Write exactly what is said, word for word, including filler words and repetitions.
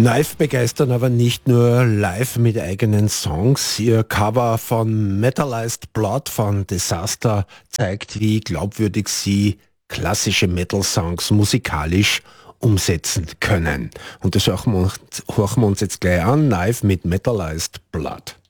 Knife begeistern aber nicht nur live mit eigenen Songs. Ihr Cover von Metallized Blood von Disaster zeigt, wie glaubwürdig sie klassische Metal-Songs musikalisch umsetzen können. Und das hören wir, uns- hören wir uns jetzt gleich an. Knife mit Metallized Blood.